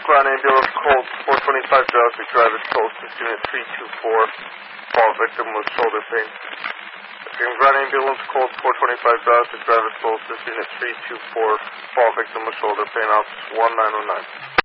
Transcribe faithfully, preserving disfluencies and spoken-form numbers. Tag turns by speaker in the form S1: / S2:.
S1: Ground ambulance code four twenty-five Jurassic Drive at closest unit three two four. Fall victim with shoulder pain. Again, Ground ambulance code four twenty-five Jurassic Drive at closest unit three two four. Fall victim with shoulder pain. Ops one nine oh nine.